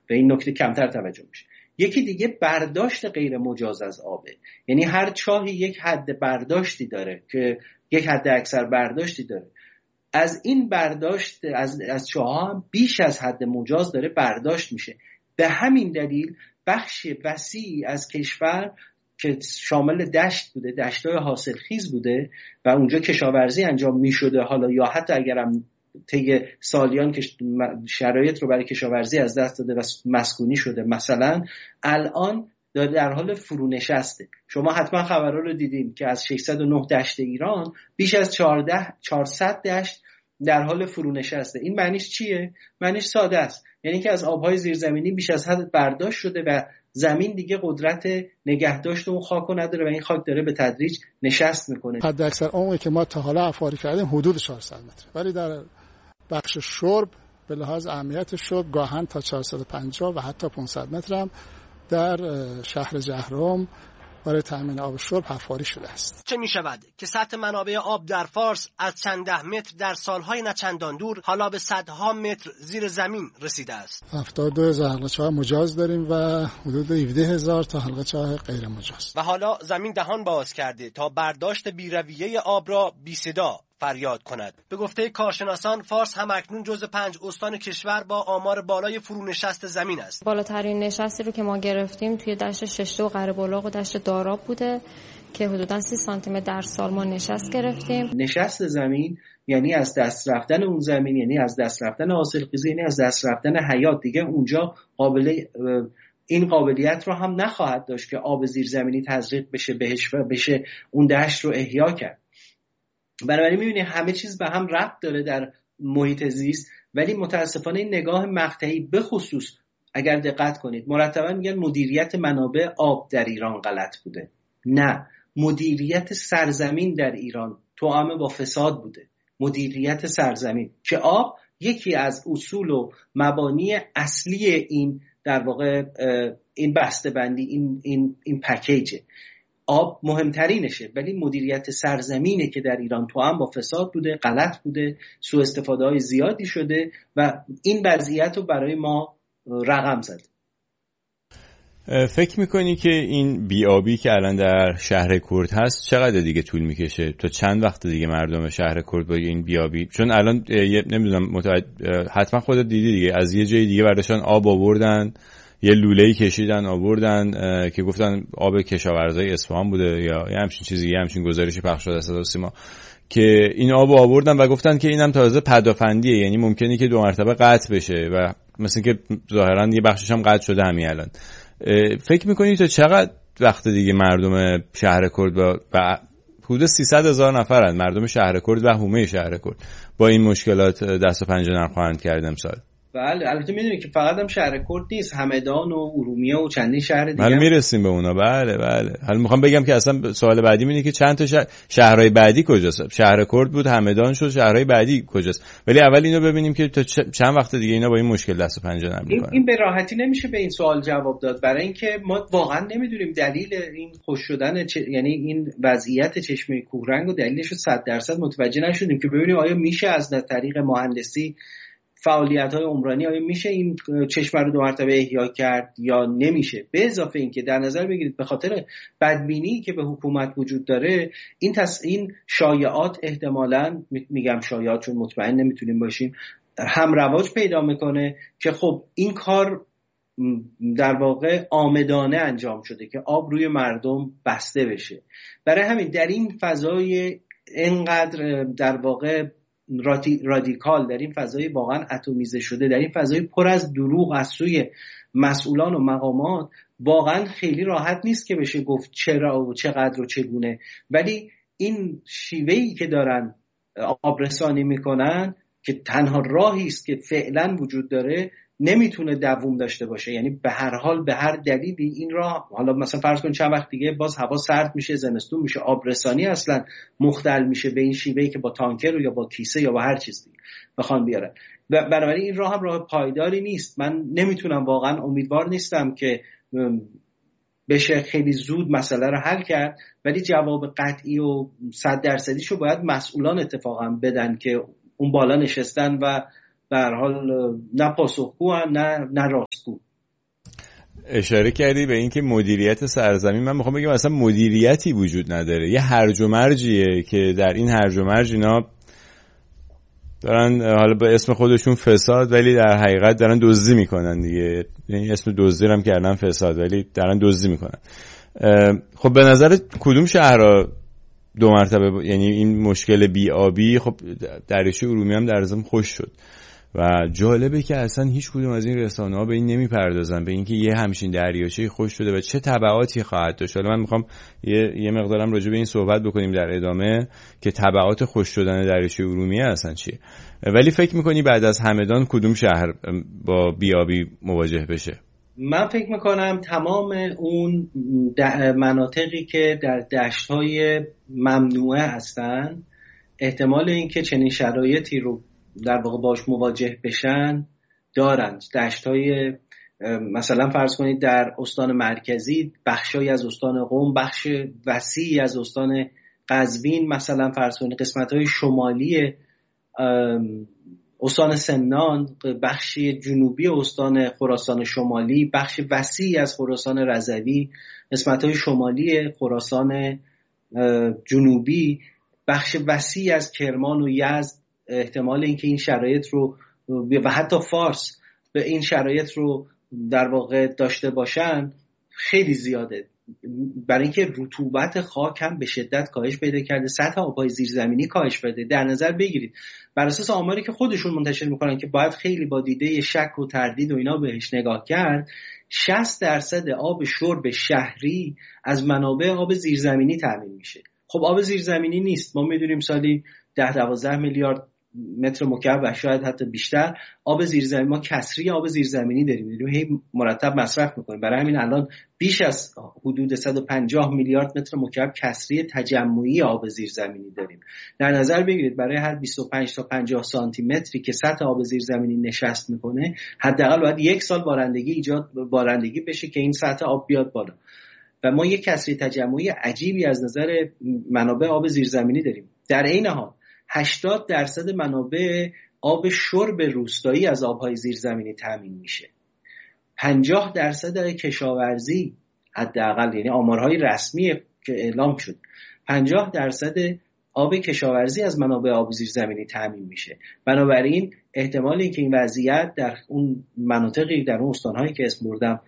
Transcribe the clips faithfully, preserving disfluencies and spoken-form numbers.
به این نکته کمتر توجه میشه. یکی دیگه برداشت غیر مجاز از آبه، یعنی هر چاهی یک حد برداشتی داره که یک حد اکثر برداشتی داره. از این برداشت از از چاه‌ها هم بیش از حد مجاز داره برداشت میشه. به همین دلیل بخش وسیعی از کشور که شامل دشت بوده، دشت‌های حاصلخیز بوده و اونجا کشاورزی انجام میشده، حالا یا حتی اگرم طی سالیان که شرایط رو برای کشاورزی از دست داده و مسکونی شده، مثلا الان در حال فرونشسته. شما حتما خبرها رو دیدین که از ششصد و نه دشت ایران بیش از چهارصد دشت در حال فرونشسته. این معنیش چیه؟ معنیش ساده است، یعنی که از آبهای زیرزمینی بیش از حد برداشت شده و زمین دیگه قدرت نگهداشت اون خاکو نداره و این خاک داره به تدریج نشست میکنه. حد اکثر عمقی که ما تا حالا حفاری کردیم حدود چهارصد متر، ولی در بخش شرب به لحاظ اهمیت شرب گاهن تا چهارصد و پنجاه و حتی پانصد متر هم در شهر جهرم برای تامین آب شرب حفاری شده است. چه می شود که سطح منابع آب در فارس از چند ده متر در سالهای نچندان دور حالا به صدها متر زیر زمین رسیده است؟ هفتاد و دو هزار حلقه چاه مجاز داریم و حدود هفده هزار تا حلقه چاه غیر مجاز. و حالا زمین دهان باز کرده تا برداشت بی‌رویه آب را بی صدا فریاد کند. به گفته کارشناسان فارس هم اکنون جزو پنج استان کشور با آمار بالای فرونشست زمین است. بالاترین نشستی رو که ما گرفتیم توی دشت ششته و قره‌بلاغ و دشت داراب بوده که حدوداً سی سانتی متر در سال ما نشست گرفتیم. نشست زمین یعنی از دست رفتن اون زمین، یعنی از دست رفتن حاصلخیزی، یعنی از دست رفتن حیات. دیگه اونجا قابل این قابلیت رو هم نخواهد داشت که آب زیرزمینی تزریق بشه بهش و بشه اون دشت رو احیا کرد. بنابراین می‌بینی همه چیز به هم ربط داره در محیط زیست، ولی متاسفانه این نگاه مقطعی به خصوص اگر دقت کنید مرتبا میگن مدیریت منابع آب در ایران غلط بوده. نه، مدیریت سرزمین در ایران توأم با فساد بوده. مدیریت سرزمین که آب یکی از اصول و مبانی اصلی این در واقع این بسته‌بندی این این این پکیجه. آب مهمترینشه، ولی مدیریت سرزمینه که در ایران توأم با فساد بوده، غلط بوده، سوء استفاده های زیادی شده و این وضعیت رو برای ما رقم زد. فکر میکنی که این بیابی که الان در شهر کرد هست چقدر دیگه طول میکشه؟ تا چند وقت دیگه مردم شهر کرد با این بیابی؟ چون الان نمیدونم متعد... حتما خودت دیدی دیگه، از یه جای دیگه برداشتن آب آوردن، یه لوله‌ای کشیدن آوردن که گفتن آب کشاورزای اصفهان بوده یا یه همچین چیزی، یه همچین گزارشی پخش شده از صدا و سیما که این آب آوردن و گفتن که اینم تازه پدافندیه، یعنی ممکنه که دو مرتبه قطع بشه و مثلا که ظاهرا یه بخشش هم قطع شده همین الان. فکر می‌کنی تا چقدر وقت دیگه مردم شهر کرد و حدود سیصد هزار نفرن مردم شهر کرد و حومه شهر کرد با این مشکلات دست و پنجه نرم خواهند کرد امسال؟ بله البته میدونی که فقط هم شهر کرد نیست، همدان و ارومیه و چندین شهر دیگه. حالا میرسیم به اونا. بله بله. حالا میخوام بگم که اصلا سوال بعدی اینه که چند تا شهر... شهرهای بعدی کجاست؟ شهر کرد بود، همدان شد، شهرهای بعدی کجاست؟ ولی اول اینو ببینیم که تا چند وقت دیگه اینا با این مشکل دست و پنجه نرم میکنن. این به راحتی نمیشه به این سوال جواب داد، برای اینکه ما واقعا نمیدونیم دلیل این خوش شدن چ... یعنی این وضعیت چشمه کوهرنگ و دلیلش رو صد درصد متوجه نشدیم که ببینیم آیا میشه از طریق مهندسی فعالیت‌های عمرانی آیا میشه این چشمه رو دو مرتبه احیا کرد یا نمیشه. به اضافه این که در نظر بگیرید به خاطر بدبینی که به حکومت وجود داره این تس... این شایعات احتمالاً میگم شایعات چون مطمئن نمیتونیم باشیم هم رواج پیدا میکنه که خب این کار در واقع عامدانه انجام شده که آب روی مردم بسته بشه. برای همین در این فضای اینقدر در واقع رادیکال، در این فضای واقعا اتمیزه شده، در این فضای پر از دروغ از سوی مسئولان و مقامات، واقعا خیلی راحت نیست که بشه گفت چرا و چقدر و چگونه. ولی این شیوهی که دارن آبرسانی میکنن که تنها راهی است که فعلا وجود داره نمیتونه دوام داشته باشه. یعنی به هر حال به هر دلیلی این راه، حالا مثلا فرض کن چند وقت دیگه باز هوا سرد میشه، زمستون میشه، آبرسانی اصلا مختل میشه به این شیوهی که با تانکر یا با کیسه یا با هر چیز دیگه بخوان بیارن. بنابراین این راه هم راه پایداری نیست. من نمیتونم، واقعا امیدوار نیستم که بشه خیلی زود مسئله رو حل کرد، ولی جواب قطعی و صد درصدیشو باید مسئولان اتفاقا بدن که اون بالا نشستن و به هر حال نه پاسخگو نه نه راستگو. اشاره کردی به اینکه مدیریت سرزمین، من میخوام بگم اصلا مدیریتی وجود نداره، یه هرج و مرجیه که در این هرج و مرج اینا دارن حالا به اسم خودشون فساد ولی در حقیقت دارن دزدی میکنن دیگه، یعنی اسم دزدی هم کردن فساد ولی دارن دزدی میکنن. خب به نظر کدوم شهرها دو مرتبه ب... یعنی این مشکل بی آبی، خب دریاچه ارومیه هم در ضمن خشک شد و جالبه که اصلا هیچ کدوم از این رسانه‌ها به این نمیپردازن، به اینکه یه همچین دریاچه خشک شده و چه تبعاتی خواهد داشت. حالا من میخوام یه یه مقدارم راجع به این صحبت بکنیم در ادامه که تبعات خشک شدن دریاچه ارومیه اصلا چیه، ولی فکر میکنی بعد از همدان کدوم شهر با بیابی مواجه بشه؟ من فکر میکنم تمام اون مناطقی که در دشت‌های ممنوعه هستن احتمال اینکه چنین شرایطی رو در واقع باش مواجه بشن دارند. دشت‌های مثلا فرض کنید در استان مرکزی، بخشی از استان قم، بخش وسیعی از استان قزوین، مثلا فرض کنید قسمت‌های شمالی استان سمنان، بخش جنوبی استان خراسان شمالی، بخش وسیعی از خراسان رضوی، قسمت‌های شمالی خراسان جنوبی، بخش وسیعی از کرمان و یزد، احتمال اینکه این شرایط رو و حتی فارس به این شرایط رو در واقع داشته باشن خیلی زیاده، برای اینکه رطوبت خاک هم به شدت کاهش پیدا کرده، سطح آب‌های زیرزمینی کاهش پیدا. در نظر بگیرید بر اساس آماری که خودشون منتشر میکنن که باید خیلی با دیده شک و تردید و اینا بهش نگاه کرد، شصت درصد آب شرب شهری از منابع آب زیرزمینی تامین میشه. خب آب زیرزمینی نیست، ما میدونیم سالی ده دوازده میلیارد متر مکعب و شاید حتی بیشتر آب زیرزمینی، ما کسری آب زیرزمینی داریم، میدونیم هی مرتب مصرف میکنیم، برای همین الان بیش از حدود صد و پنجاه میلیارد متر مکعب کسری تجمعی آب زیرزمینی داریم. در نظر بگیرید برای هر بیست و پنج تا پنجاه سانتی متری که سطح آب زیرزمینی نشست میکنه حداقل باید یک سال بارندگی ایجاد بارندگی بشه که این سطح آب بیاد بالا و ما یک کسری تجمعی عجیبی از نظر منابع آب زیرزمینی داریم. در این حال هشتاد درصد منابع آب شرب روستایی از آبهای زیرزمینی تامین میشه. پنجاه درصد کشاورزی حداقل، یعنی آمارهای رسمی که اعلام شد، پنجاه درصد آب کشاورزی از منابع آب زیرزمینی تامین میشه. بنابراین احتمال اینکه این وضعیت در اون مناطقی، در اون استانهایی که اسم بردم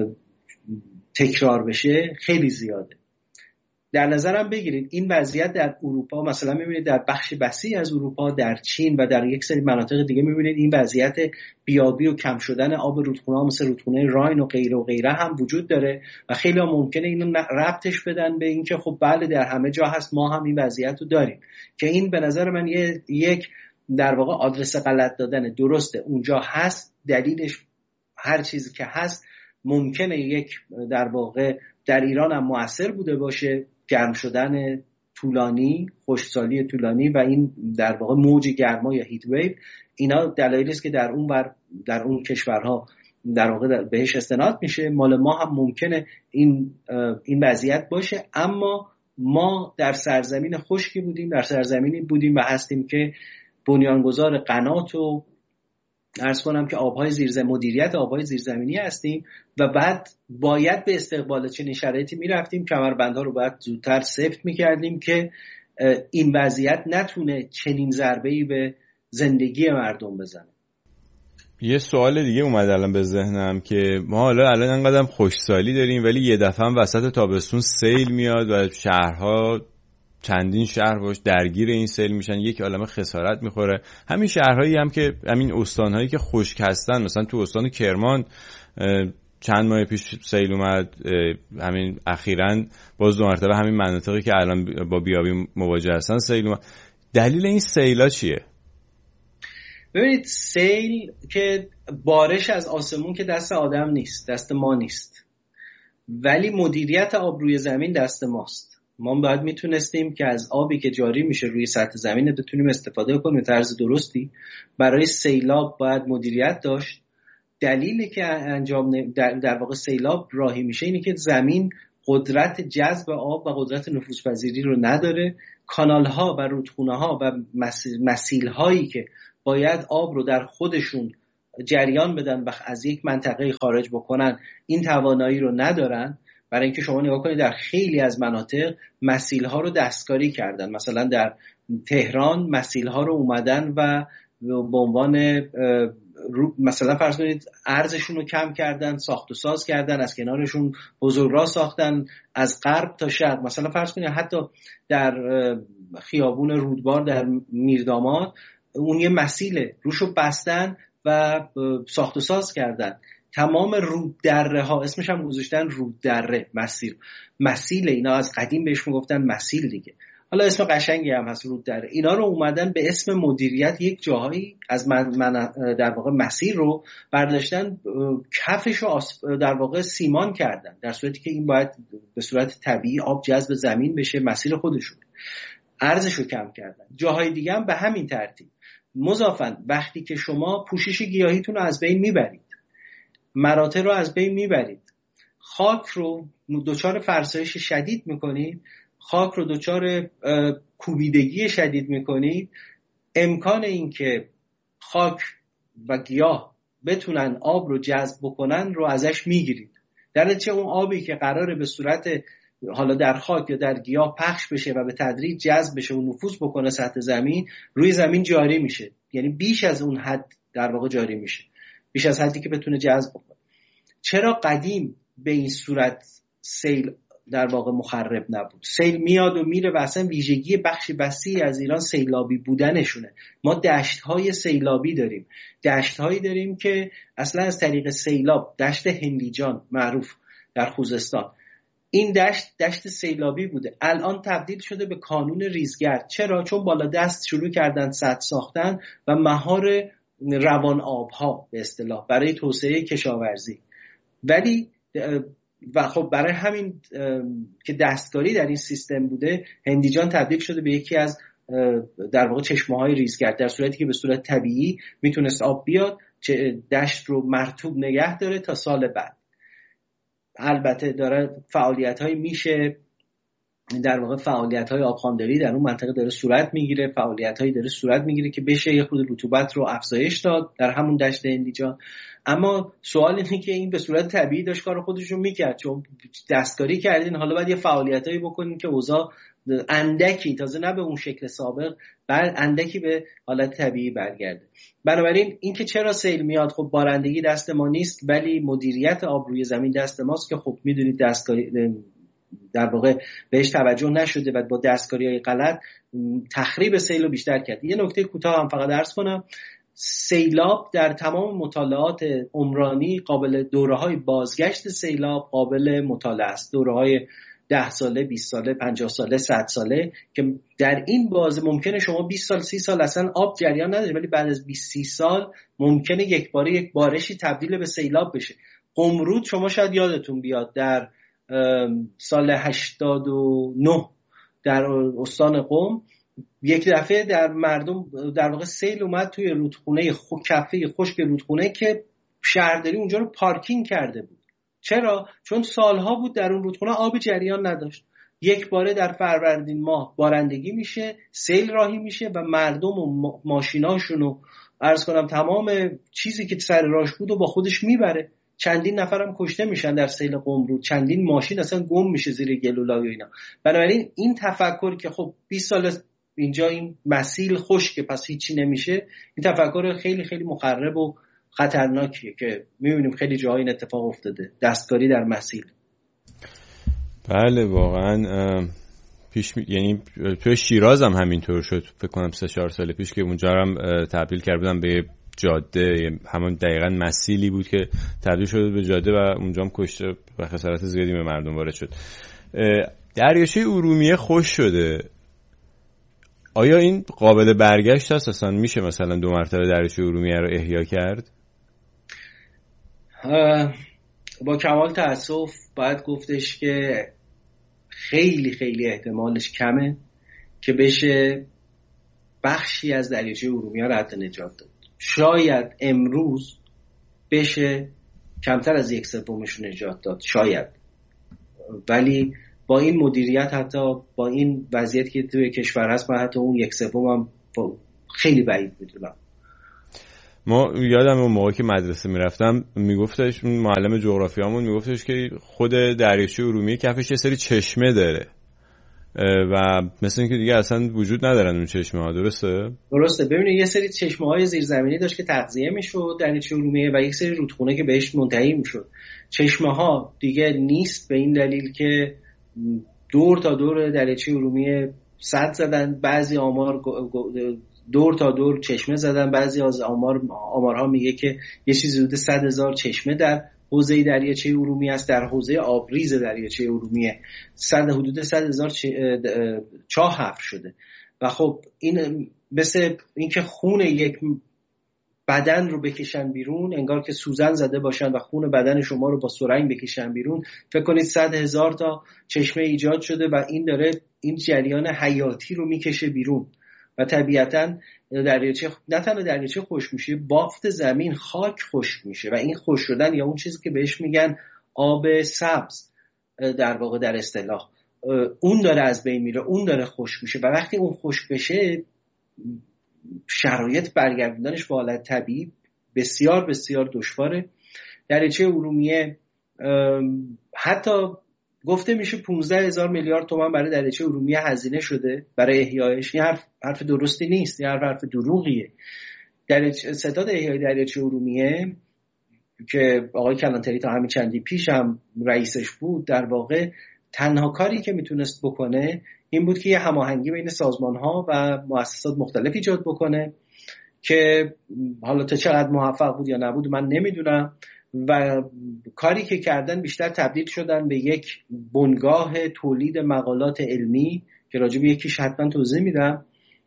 تکرار بشه خیلی زیاده. در نظرم بگیرید این وضعیت در اروپا، مثلا میبینید در بخش وسیع از اروپا، در چین و در یک سری مناطق دیگه میبینید این وضعیت بیابی و کم شدن آب رودخونه‌ها مثل رودخونه راین و غیره و غیره هم وجود داره و خیلی ها ممکنه اینو ربطش بدن به اینکه خب بله در همه جا هست، ما هم این وضعیت رو داریم، که این به نظر من یه، یک در واقع آدرس غلط دادن. درسته اونجا هست، دلیلش هر چیزی که هست ممکنه یک در واقع در ایران هم مؤثر بوده باشه، گرم شدن طولانی، خشکسالی طولانی و این در واقع موج گرما یا هیت ویو، اینا دلایلی است که در اون بر در اون کشورها در واقع بهش استناد میشه. مال ما هم ممکنه این این وضعیت باشه، اما ما در سرزمین خشکی بودیم، در سرزمینی بودیم و هستیم که بنیانگذار قنات و عرض کنم که آبهای زیرزمینی، مدیریت آبهای زیرزمینی هستیم و بعد باید به استقبال چنین شرایطی میرفتیم، کمربندها رو باید زودتر سفت میکردیم که این وضعیت نتونه چنین ضربه‌ای به زندگی مردم بزنه. یه سوال دیگه اومد الان به ذهنم که ما حالا الان انقدر خشکسالی داریم ولی یه دفعه هم وسط تابستون سیل میاد و شهرها، چندین شهر باش درگیر این سیل میشن، یک عالمه خسارت میخوره. همین شهرهایی هم که همین استانهایی که خشک هستن، مثلا تو استان کرمان چند ماه پیش سیل اومد، همین اخیراً باز دو مرتبه همین مناطقی که الان با بیابی مواجه هستن سیل اومد. دلیل این سیلا چیه؟ ببینید سیل که بارش از آسمون که دست آدم نیست، دست ما نیست، ولی مدیریت آب روی زمین دست ماست. ما باید میتونستیم که از آبی که جاری میشه روی سطح زمین بتونیم استفاده کنیم به طرز درستی. برای سیلاب باید مدیریت داشت. دلیلی که انجام در, در واقع سیلاب راهی میشه اینه که زمین قدرت جذب آب و قدرت نفوذپذیری رو نداره. کانال ها و رودخونه ها و مسیل هایی که باید آب رو در خودشون جریان بدن و از یک منطقه خارج بکنن این توانایی رو ندارن. برای اینکه شما نگاه کنید در خیلی از مناطق مسیل‌ها رو دستکاری کردن. مثلا در تهران مسیل‌ها رو اومدن و به عنوان مثلا فرض کنید ارزشون رو کم کردن، ساخت و ساز کردن، از کنارشون بزرگراه ساختن از غرب تا شرق. مثلا فرض کنید حتی در خیابون رودبار در میرداماد اون یه مسیله روشو بستن و ساخت و ساز کردن. تمام روددره ها اسمش هم گذاشتن روددره، مسیل مسیل اینا از قدیم بهش میگفتن مسیل دیگه، حالا اسم قشنگی هم هست روددره. اینا رو اومدن به اسم مدیریت یک جاهایی از من, من در واقع مسیر رو برداشتن، کفش رو در واقع سیمان کردن، در صورتی که این باید به صورت طبیعی آب جذب زمین بشه، مسیر خودشون ارزش رو کم کردن. جاهای دیگه هم به همین ترتیب. مضافاً وقتی که شما پوشش گیاهیتون رو از بین میبرید، مراتع رو از بین میبرید، خاک رو دچار فرسایش شدید میکنید، خاک رو دچار کوبیدگی شدید میکنید، امکان این که خاک و گیاه بتونن آب رو جذب بکنن رو ازش میگیرید. در نتیجه اون آبی که قراره به صورت حالا در خاک یا در گیاه پخش بشه و به تدریج جذب بشه و نفوذ بکنه سطح زمین، روی زمین جاری میشه، یعنی بیش از اون حد در واقع جاری میشه، بیش از حدی که بتونه جذب بکنه. چرا قدیم به این صورت سیل در واقع مخرب نبود؟ سیل میاد و میره و اصلا ویژگی بخشی وسیعی از ایران سیلابی بودنشونه. ما دشت‌های سیلابی داریم، دشت‌هایی داریم که اصلا از طریق سیلاب، دشت هندیجان معروف در خوزستان، این دشت دشت سیلابی بوده، الان تبدیل شده به کانون ریزگرد. چرا؟ چون بالا دست شروع کردن سد ساختن و مهار روان آبها به اصطلاح برای توسعه کشاورزی. ولی و خب برای همین که دستکاری در این سیستم بوده، هندیجان تبدیل شده به یکی از در واقع چشمه‌های ریزگرد، در صورتی که به صورت طبیعی میتونست آب بیاد، دشت رو مرطوب نگه داره تا سال بعد. البته داره فعالیت‌های میشه در واقع فعالیت‌های آبخوانداری در اون منطقه داره صورت میگیره، فعالیت‌هایی داره صورت میگیره که بشه یه خورده رطوبت رو افزایش داد در همون دشت هندیجان. اما سوال اینه که این به صورت طبیعی داشت کار خودش رو میکرد، چون دستکاری کردین، حالا باید یه فعالیتایی بکنین که اوضاع اندکی، تازه نه به اون شکل سابق، بعد اندکی به حالت طبیعی برگرده. بنابراین این که چرا سیل میاد، خب بارندگی دست ما نیست، ولی مدیریت آب روی زمین دست ماست که خب میدونید دستکاری در واقع بهش توجه نشده و با دستکاری‌های غلط تخریب سیل رو بیشتر کرد. یه نکته کوتاه هم فقط عرض کنم، سیلاب در تمام مطالعات عمرانی قابل دوره‌های بازگشت سیلاب قابل مطالعه است، دوره‌های ده ساله، بیست ساله، پنجاه ساله، صد ساله، که در این بازه ممکنه شما بیست سال، سی سال اصلا آب جریان نداره، ولی بعد از بیست سی سال ممکنه یک باره یک بارشی تبدیل به سیلاب بشه. قمرود شما شاید یادتون بیاد در سال هشتاد و نه در استان قم یک دفعه در مردم در واقع سیل اومد توی رودخونه خو کفه خشک رودخونه که شهرداری اونجا رو پارکینگ کرده بود. چرا؟ چون سالها بود در اون رودخونه آب جریان نداشت. یک باره در فروردین ماه بارندگی میشه، سیل راهی میشه و مردم و ماشیناشون و عرض کنم تمام چیزی که سر راهش بود و با خودش میبره. چندین نفرم کشته میشن در سیل قمرود، چندین ماشین اصلا گم میشه زیر گلولای و اینا. بنابراین این تفکر که خب بیست سال اینجا این مسیل خشکه پس هیچی نمیشه، این تفکر خیلی خیلی مخرب و خطرناکیه که میبینیم خیلی جاها این اتفاق افتاده، دستکاری در مسیل. بله واقعا پیش می... یعنی توی شیراز هم همینطور شد، فکر کنم سه چهار سال پیش که اونجا هم تبدیل کردن به جاده، همون دقیقاً مسیلی بود که تبدیل شده به جاده و اونجا هم کشته و خسارت زیادی به مردم وارد شد. دریاچه ارومیه خوش شده، آیا این قابل برگشت هست؟ اصلا میشه مثلا دو مرتبه دریاچه ارومیه رو احیا کرد؟ با کمال تأسف باید گفتش که خیلی خیلی احتمالش کمه که بشه بخشی از دریاچه ارومیه رو حتی نجات داد. شاید امروز بشه کمتر از یک سومش نجات داد، شاید، ولی با این مدیریت، حتی با این وضعیت که توی کشور هست، من حتی اون یک سوم هم خیلی بعید میدونم. ما یادم اون موقع که مدرسه میرفتم میگفتش معلم جغرافیامون میگفتش که خود دریاچه ارومیه کفش یه سری چشمه داره و مثل اینکه دیگه اصلا وجود ندارن اون چشمه ها. درسته؟ درسته. ببینید یه سری چشمه های زیرزمینی داشت که تغذیه میشد دریاچه ارومیه و یک سری رودخونه که بهش منتهی میشد. چشمه ها دیگه نیست به این دلیل که دور تا دور دریاچه ارومیه سد زدن. بعضی آمار دور تا دور چشمه زدن. بعضی از آمار آمارها میگه که یه چیزی حدود صد هزار چشمه در حوزه دریاچه ارومیه است. در حوزه آبریز دریاچه ارومیه صد حدود صد هزار چاه حفر شده و خب این مثل اینکه خون یک بدن رو بکشن بیرون، انگار که سوزن زده باشن و خون بدن شما رو با سرنگ بکشن بیرون. فکر کنید صد هزار تا چشمه ایجاد شده و این داره این جریان حیاتی رو میکشه بیرون و طبیعتاً دریاچه نه تنها دریاچه خشک میشه، بافت زمین خاک خشک میشه و این خشک شدن یا اون چیزی که بهش میگن آب سبز در واقع در اصطلاح اون داره از بین میره، اون داره خشک میشه و وقتی اون خشک بشه شرایط برگردوندنش به حالت طبیعی بسیار بسیار دشواره. دریاچه ارومیه حتی گفته میشه پانزده هزار میلیارد تومان برای دریاچه ارومیه هزینه شده برای احیایش. این حرف حرف درستی نیست، این حرف حرف دروغیه. دریاچه ستاد احیای دریاچه ارومیه که آقای کلانتری تا همین چندی پیش هم رئیسش بود، در واقع تنها کاری که میتونست بکنه این بود که یه هماهنگی بین سازمان‌ها و مؤسسات مختلف ایجاد بکنه که حالا تا چقدر موفق بود یا نبود من نمیدونم و کاری که کردن بیشتر تبدیل شدن به یک بنگاه تولید مقالات علمی که راجع به یکیش حتما توضیح میدم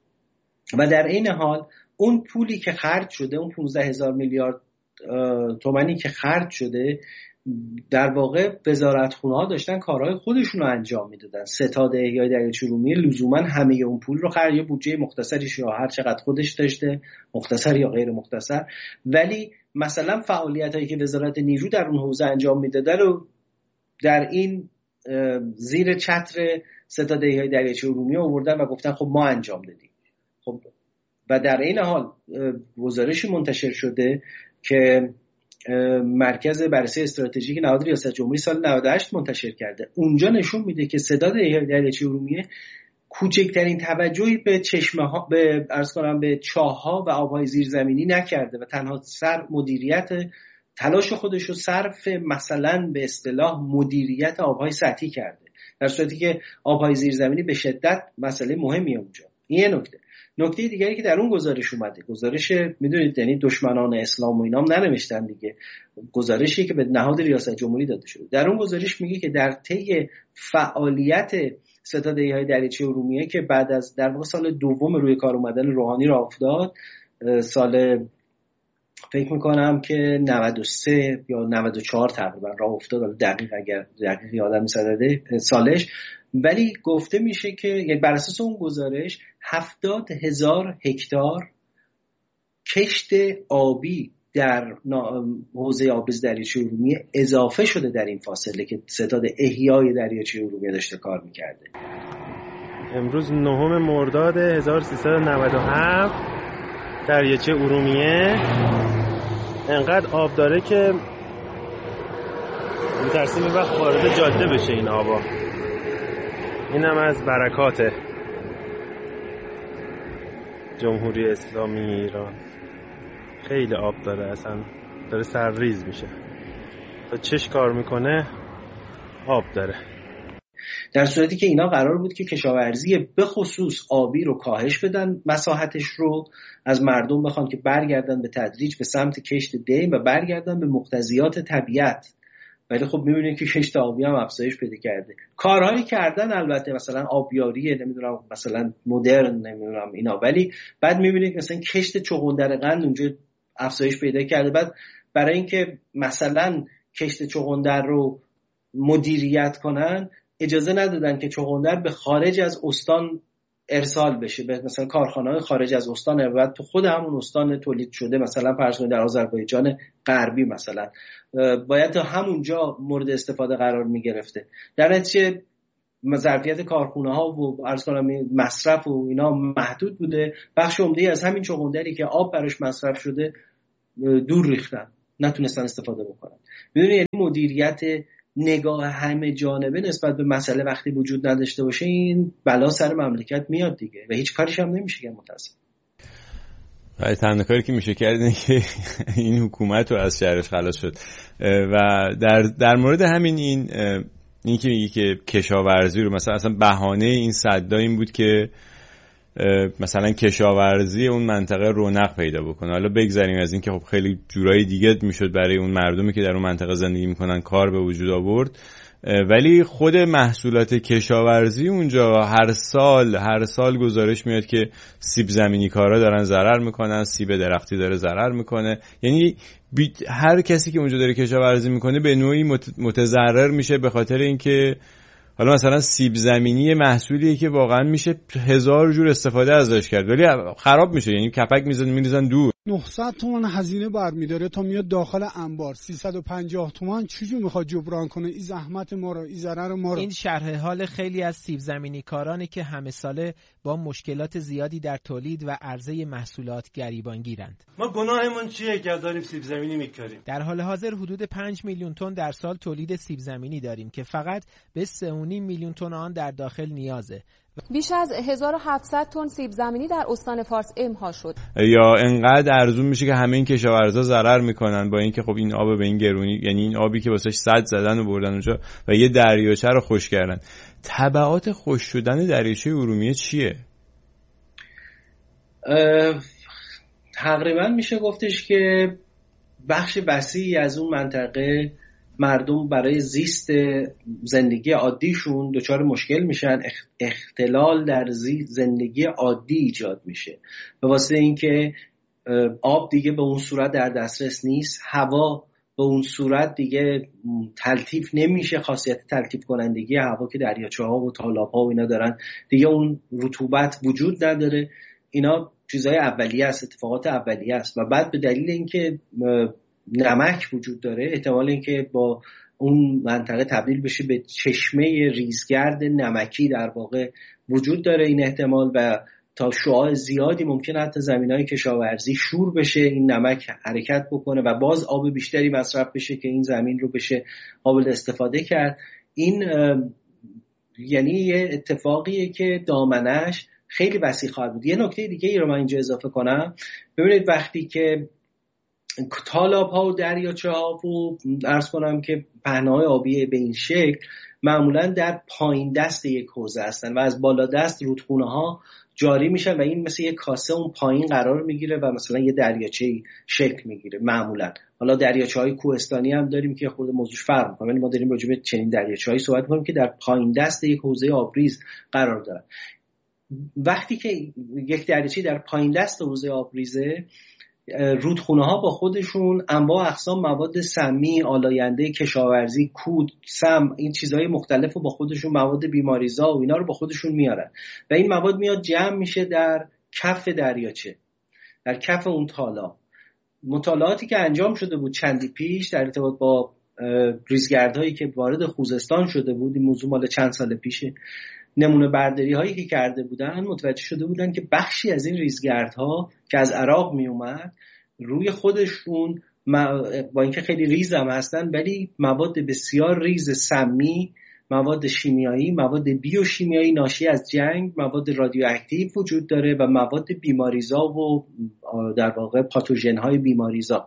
و در این حال اون پولی که خرج شده، اون پانزده هزار میلیارد تومانی که خرج شده، در واقع وزارتخونه‌ها داشتن کارهای خودشون رو انجام میدادن. ستاد احیای دریاچه ارومیه لزوما همه اون پول رو خرج، یه بودجه مختصری یا هر چقدر خودش داشته، مختصر یا غیر مختصر، ولی مثلا فعالیتایی که وزارت نیرو در اون حوزه انجام میداده رو در این زیر چتر ستاد احیای دریاچه ارومیه آوردن و گفتن خب ما انجام دادیم. خب و در این حال گزارشی منتشر شده که مرکز بررسی استراتژیک نهاد ریاست جمهوری سال نود و هشت منتشر کرده. اونجا نشون میده که ستاد احیای دریاچه ارومیه کوچکترین توجهی به چشمه ها، به عرض کنم به چاه‌ها و آب‌های زیرزمینی نکرده و تنها سر مدیریت تلاش خودش رو صرف مثلا به اصطلاح مدیریت آب‌های سطحی کرده، در صورتی که آب‌های زیرزمینی به شدت مسئله مهمیه اونجا. این یه نکته. نکته دیگری که در اون گزارش اومده، گزارش میدونید یعنی دشمنان اسلام و اینام ننوشتن دیگه، گزارشی که به نهاد ریاست جمهوری داده شده. در اون گزارش میگه که در طی فعالیت ستاد احیای دریاچه ارومیه که بعد از در واقع سال دوم روی کار اومدن روحانی راه افتاد، سال فکر میکنم که نود و سه یا نود و چهار تقریبا راه افتاد، دقیق اگر دقیق یادم نیست سالش، ولی گفته میشه که یعنی بر اساس اون گزارش هفتاد هزار هکتار کشت آبی در حوزه آبریز دریاچه ارومیه اضافه شده در این فاصله که ستاد احیای دریاچه ارومیه داشته کار میکرده. امروز نهم مرداد هزار و سیصد و نود و هفت دریاچه ارومیه انقدر آب داره که میترسیم این وقت وارد جاده بشه این آبا. اینم از برکات جمهوری اسلامی ایران. خیلی آب داره، اصلا داره سرریز میشه، تا چش کار میکنه آب داره. در صورتی که اینا قرار بود که کشاورزی به خصوص آبی رو کاهش بدن، مساحتش رو از مردم بخوان که برگردن به تدریج به سمت کشت دیم و برگردن به مقتضیات طبیعت، ولی خب میبینید که کشت آبی هم افزایش پیدا کرده. کارهایی کردن البته مثلا آبیاریه، نمیدونم مثلا مدرن، نمیدونم اینا، ولی بعد میبینید مثلا کشت چغندر قند اونجا افزایش پیدا کرده. بعد برای اینکه مثلا کشت چغندر رو مدیریت کنن اجازه ندادن که چغندر به خارج از استان ارسال بشه، به مثلا کارخانه‌های خارج از استان، بعد تو خود همون استان تولید شده، مثلا فرض کنید در آذربایجان غربی مثلا باید تا همونجا مورد استفاده قرار می‌گرفته. در نتیجه ظرفیت کارخانه‌ها و عرض کنم مصرف و اینا محدود بوده. بخش عمده‌ای از همین چغندری که آب براش مصرف شده دور ریختن، نتونستن استفاده بکنن. میدونی یعنی مدیریت نگاه همه جانبه نسبت به مسئله وقتی وجود نداشته باشه این بلا سر مملکت میاد دیگه و هیچ کاریش هم نمیشه که متاسف. ولی تنها کاری که میشه کرد اینه که این حکومت رو از شرش خلاص شد. و در در مورد همین این این که میگی که کشاورزی رو مثلا اصلا بهانه این صدا این بود که مثلا کشاورزی اون منطقه رونق پیدا بکنه. حالا بگذاریم از این که خب خیلی جورای دیگه میشد برای اون مردمی که در اون منطقه زندگی میکنن کار به وجود آورد، ولی خود محصولات کشاورزی اونجا هر سال هر سال گزارش میاد که سیب زمینی کارا دارن ضرر میکنن، سیب درختی داره ضرر میکنه. یعنی هر کسی که اونجا داره کشاورزی میکنه به نوعی متضرر میشه به خاطر اینکه حالا مثلا سیب زمینی محصولیه که واقعا میشه هزار جور استفاده ازش کرد ولی خراب میشه، یعنی کپک میزنن میریزن دور. نهصد تومان هزینه برمیداره تا میاد داخل انبار. سیصد و پنجاه تومان چجور میخواد جبران کنه این زحمت ما رو، این ضرر ما رو؟ این شرح حال خیلی از سیب زمینی کارانی که همه ساله با مشکلات زیادی در تولید و عرضه محصولات گریبان گیرند. ما گناهمون چیه که داریم سیب زمینی میکاریم؟ در حال حاضر حدود پنج میلیون تن در سال تولید سیب زمینی داریم که فقط به سه و نیم میلیون تن آن در داخل نیازه. بیش از هزار و هفتصد تن سیب زمینی در استان فارس امها شد. یا انقدر ارزون میشه که همه این کشاورزا ضرر میکنن با اینکه خب این آب به این گرونی، یعنی این آبی که واسش سد زدن و بردن اونجا و یه دریاچه رو خشک کردن. تبعات خشک شدن دریاچه ارومیه چیه؟ تقریبا میشه گفتش که بخش وسیعی از اون منطقه مردم برای زیست زندگی عادیشون دچار مشکل میشن، اختلال در زندگی عادی ایجاد میشه به واسطه اینکه آب دیگه به اون صورت در دسترس نیست، هوا به اون صورت دیگه تلطیف نمیشه، خاصیت تلطیف کنندگی هوا که دریاچه ها و تالاب ها و اینا دارن دیگه اون رطوبت وجود نداره. اینا چیزهای اولیه است، اتفاقات اولیه است. و بعد به دلیل اینکه نمک وجود داره احتمال اینکه با اون منطقه تبدیل بشه به چشمه ریزگرد نمکی در واقع وجود داره این احتمال و تا شعاع زیادی ممکنه حتی زمینهای کشاورزی شور بشه، این نمک حرکت بکنه و باز آب بیشتری مصرف بشه که این زمین رو بشه قابل استفاده کرد. این یعنی یه اتفاقیه که دامنش خیلی وسیع خواهد بود. یه نکته دیگه ای رو من اینجا اضافه کنم. ببینید وقتی که تالاب ها و دریاچه ها و عرض کنم که پهنه‌های آبی به این شکل معمولا در پایین دست یک حوزه هستن و از بالا دست رودخونه ها جاری میشن و این مثل یک کاسه اون پایین قرار میگیره و مثلا یه دریاچه شکل میگیره معمولا. حالا دریاچه های کوهستانی هم داریم که خود موضوعش فرق میکنه ولی ما داریم راجع به چنین دریاچه هایی صحبت میکنیم که در پایین دست یک حوزه آبریز قرار دارن. وقتی که یک دریاچه در پایین دست حوزه آبریزه، رودخونه ها با خودشون انواع اقسام مواد سمی، آلاینده کشاورزی، کود، سم، این چیزهای مختلف رو با خودشون، مواد بیماریزا و اینا رو با خودشون میارن و این مواد میاد جمع میشه در کف دریاچه، در کف اون تالاب. مطالعاتی که انجام شده بود چندی پیش در ارتباط با ریزگردهایی که وارد خوزستان شده بود، این موضوع مال چند سال پیشه، نمونه برداری هایی که کرده بودن متوجه شده بودن که بخشی از این ریزگردها که از عراق می اومد روی خودشون با اینکه خیلی ریز هم هستن ولی مواد بسیار ریز سمی، مواد شیمیایی، مواد بیوشیمیایی ناشی از جنگ، مواد رادیواکتیو وجود داره و مواد بیماریزا و در واقع پاتوژن های بیماریزا.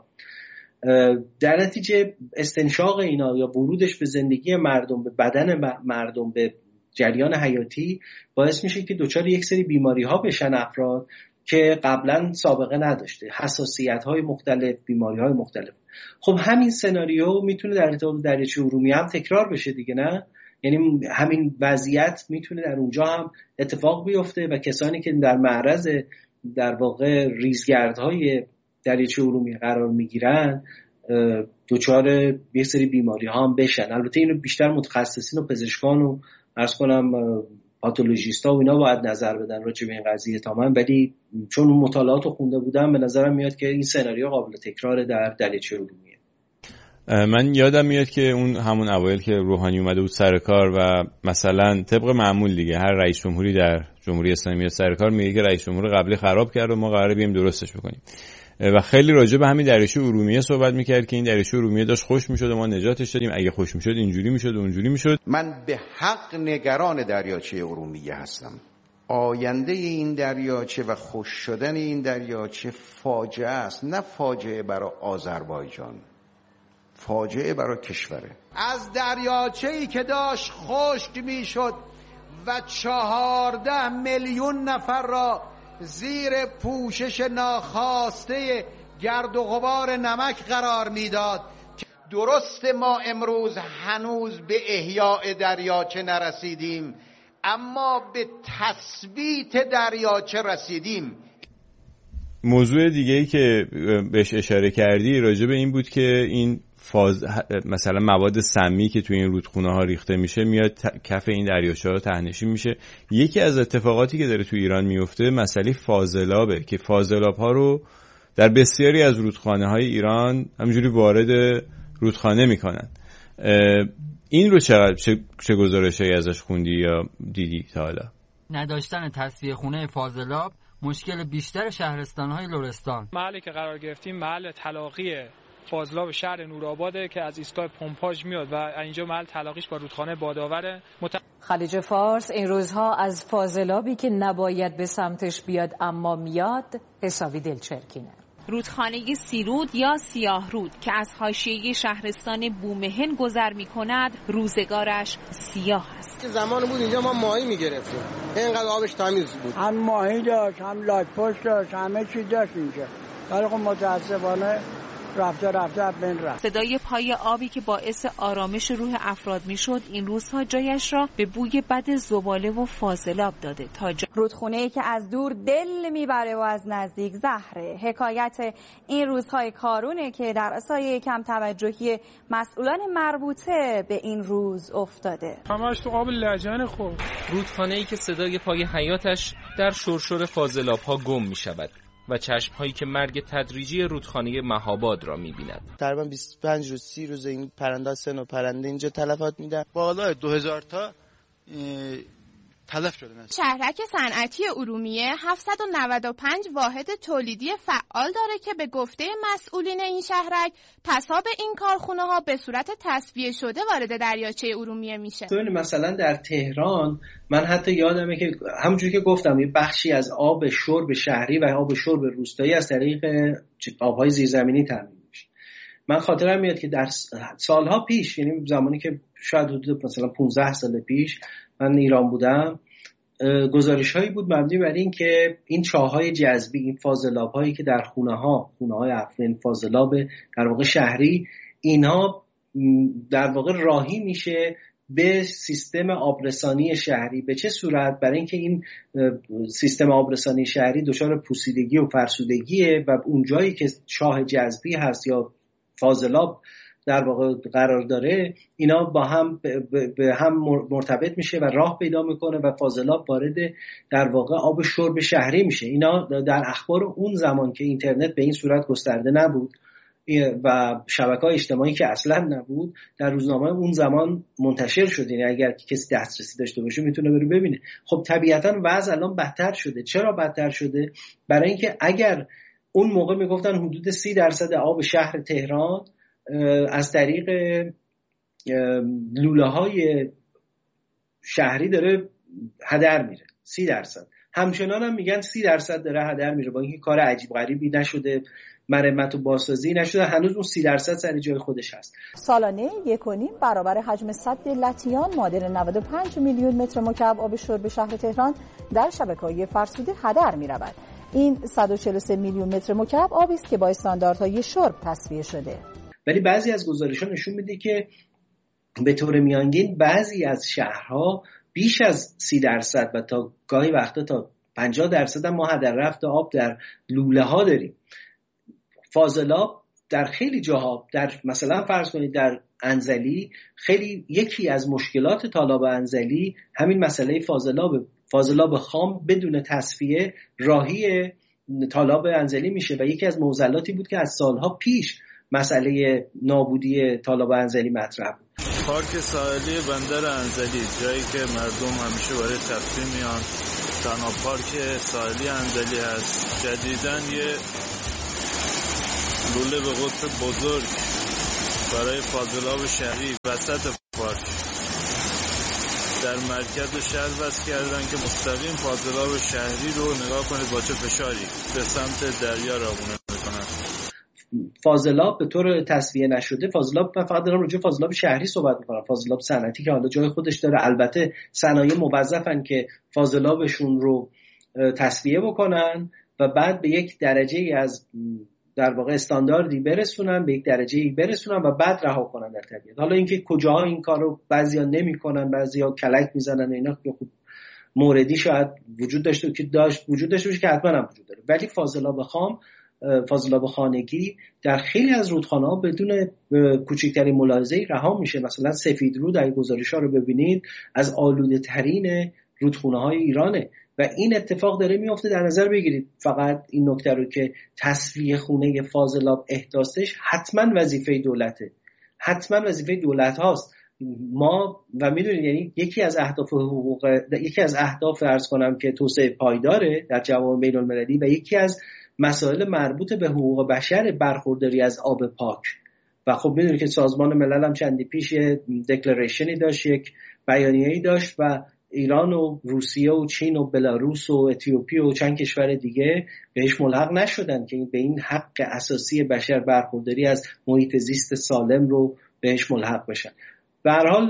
در نتیجه استنشاق اینا یا ورودش به زندگی مردم، به بدن مردم، به جریان حیاتی باعث میشه که دچار یک سری بیماری ها بشن افراد که قبلا سابقه نداشته، حساسیت های مختلف، بیماری های مختلف. خب همین سناریو میتونه در ارتباط دریاچه ارومیه هم تکرار بشه دیگه، نه؟ یعنی همین وضعیت میتونه در اونجا هم اتفاق بیفته و کسانی که در معرض در واقع ریزگردهای دریاچه ارومیه قرار میگیرن دچار یک سری بیماری ها هم بشن. البته اینو بیشتر متخصصین و پزشکان و عرض کنم پاتولوژیستا و اینا باید نظر بدن راجع به این قضیه تا من، ولی چون اون مطالعات رو خونده بودم به نظرم میاد که این سناریو قابل تکرار در دریاچه ارومیه. من یادم میاد که اون همون اوایل که روحانی اومده بود سر کار و مثلا طبق معمول دیگه هر رئیس جمهوری در جمهوری اسلامی سر کار میگه که رئیس جمهور قبلی خراب کرد و ما قراره بیایم درستش بکنیم. و خیلی راجع به همین دریاچه ارومیه صحبت میکرد که این دریاچه ارومیه داشت خوش میشد و ما نجاتش دادیم، اگه خوش میشد اینجوری میشد و اونجوری میشد. من به حق نگران دریاچه ارومیه هستم. آینده این دریاچه و خوش شدن این دریاچه فاجعه است، نه فاجعه برای آذربایجان، فاجعه برای کشوره. از دریاچه‌ای که داشت خشک میشد و چهارده میلیون نفر را زیر پوشش ناخواسته گرد و غبار نمک قرار میداد. درست ما امروز هنوز به احیاء دریاچه نرسیدیم، اما به تثبیت دریاچه رسیدیم. موضوع دیگه‌ای که بهش اشاره کردی راجع به این بود که این فاز مثلا مواد سمی که توی این رودخونه ها ریخته میشه میاد ت... کف این دریاچه ها تهنشین میشه. یکی از اتفاقاتی که داره توی ایران میفته مسئله فاضلابه که فاضلاب ها رو در بسیاری از رودخانه های ایران همجوری وارد رودخانه میکنن. این رو چقدر چه, چه گزارشایی ازش خوندی یا دیدی تا حالا؟ نداشتن تصفیه خونه فاضلاب مشکل بیشتر شهرستان‌های لرستان. محلی که قرار گرفتیم محل تلاقی فاضلاب شهر نورآباده که از ایستگاه پمپاژ میاد و اینجا محل تلاقیش با رودخانه باداوره. مت... خلیج فارس این روزها از فاضلابی که نباید به سمتش بیاد اما میاد حسابی دلچرکینه. رودخانه سیرود یا سیاه رود که از حاشیه شهرستان بومهن گذر می کند روزگارش سیاه است. که زمان بود اینجا ما ماهی می گرفتیم، اینقدر آبش تمیز بود، هم ماهی داشت، هم لاک پشت داشت، همه چی داشت اینجا، ولی خب متاسفانه رفته رفته بین رفت. صدای پای آبی که باعث آرامش روح افراد میشد این روزها جایش را به بوی بد زباله و فاضلاب داده. تا جا... رودخونه‌ای که از دور دل میبره و از نزدیک زهره. حکایت این روزهای کارونه که در سایه کم توجهی مسئولان مربوطه به این روز افتاده. همش تو آب لجن خورد. رودخانه‌ای که صدای پای حیاتش در شرشر فاضلاب‌ها گم میشود و چشم‌هایی که مرگ تدریجی رودخانه مهاباد را می‌بیند. تقریبا بیست و پنج روز سی روز این پرنده سن و پرنده اینجا تلفات میدن. بالا دو هزار تا تلف شده. شهرک صنعتی ارومیه هفتصد و نود و پنج واحد تولیدی فعال داره که به گفته مسئولین این شهرک پساب این کارخونه‌ها به صورت تصفیه شده وارد دریاچه ارومیه میشه. مثلا در تهران من حتی یادمه که همونجوری که گفتم یه بخشی از آب شرب شهری و آب شرب روستایی از طریق آب‌های زیرزمینی تامین میشه. من خاطرم میاد که در سالها پیش، یعنی زمانی که شاید حدود مثلا پانزده سال پیش من ایران بودم، گزارش هایی بود مبنی بر این که این چاهای جذبی، این فاضلاب هایی که در خونه ها خونه های افرین فاضلاب در واقع شهری، اینها در واقع راهی میشه به سیستم آبرسانی شهری. به چه صورت؟ برای اینکه این سیستم آبرسانی شهری دچار پوسیدگی و فرسودگیه و اون جایی که چاه جذبی هست یا فاضلاب در واقع قرار داره، اینا با هم به هم مرتبط میشه و راه پیدا میکنه و فاضلاب وارد در واقع آب شرب شهری میشه. اینا در اخبار اون زمان که اینترنت به این صورت گسترده نبود و شبکه‌های اجتماعی که اصلا نبود، در روزنامه اون زمان منتشر شد. یعنی اگر کسی دسترسی داشته باشه میتونه بره ببینه. خب طبیعتاً وضع الان بدتر شده. چرا بدتر شده؟ برای اینکه اگر اون موقع میگفتن حدود سی درصد آب شهر تهران از طریق لوله های شهری داره هدر میره، سی درصد. همچنان هم میگن سی درصد داره هدر میره، با اینکه کار عجیب غریبی نشده، مرمت و بازسازی نشده، هنوز اون سی درصد سر جای خودش هست. سالانه یک و نیم برابر حجم سد لطیان معادل نود و پنج میلیون متر مکعب آب شرب شهر تهران در شبکه‌های فرسوده هدر میرود. این صد و چهل و سه میلیون متر مکعب آبی است که با استانداردهای شرب تصفیه شده. ولی بعضی از گزارش‌ها نشون میده که به طور میانگین بعضی از شهرها بیش از سی درصد و تا گاهی وقتا تا پنجاه درصد هم ما هدر رفت آب در لوله ها داریم. فاضلاب در خیلی جاها، در مثلا فرض کنید در انزلی، خیلی یکی از مشکلات تالاب انزلی همین مسئله فاضلاب فاضلاب خام بدون تصفیه راهی تالاب انزلی میشه و یکی از معضلاتی بود که از سالها پیش مسئله نابودی تالاب انزلی مطرح بود. پارک ساحلی بندر انزلی، جایی که مردم همیشه برای تفریح میان، تنها پارک ساحلی انزلی هست. جدیداً یه لوله به قطر بزرگ برای فاضلاب شهری وسط پارک در مرکز شهر وصل کردن که مستقیم فاضلاب شهری رو نگاه کنید با چه فشاری به سمت دریا راهنمایی میکنن. فاضلاب به طور تصفیه نشده، فاضلاب من فقط دارم راجع فاضلاب شهری صحبت میکنم، فاضلاب صنعتی که حالا جای خودش داره، البته صنایع موظفن که فاضلابشون رو تصفیه بکنن و بعد به یک درجه از در واقع استانداردی برسونن، به یک درجه‌ای برسونن و بعد رها کنن در طبیعت. حالا اینکه کجاها این کارو بعضیا نمی‌کنن، بعضیا کلک میزنن، اینا که خب موردی شاید وجود داشته که داشت وجود داشته باشه که حتما هم وجود داره، ولی فاضلاب خام، فاضلاب خانگی در خیلی از رودخانه‌ها بدون کوچکترین ملاحظه‌ای رها میشه. مثلا سفید رود اگه گزارش‌ها رو ببینید از آلوده‌ترین رودخانه‌های ایرانه و این اتفاق داره میفته. در نظر بگیرید فقط این نکته رو که تصفیه خونه فاضلاب احداثش حتما وظیفه دولته، حتما وظیفه دولت هاست. ما و میدونید یعنی یکی از اهداف حقوق یکی از اهداف عرض کنم که توسعه پایداره در جوامع بین المللی و یکی از مسائل مربوط به حقوق بشر برخورداری از آب پاک. و خب میدونید که سازمان ملل هم چندی پیش دکلریشنی داشت، یک بیانیه‌ای داشت و ایران و روسیه و چین و بلاروس و اتیوپی و چند کشور دیگه بهش ملحق نشدن که به این حق اساسی بشر برخورداری از محیط زیست سالم رو بهش ملحق بشن. به هر حال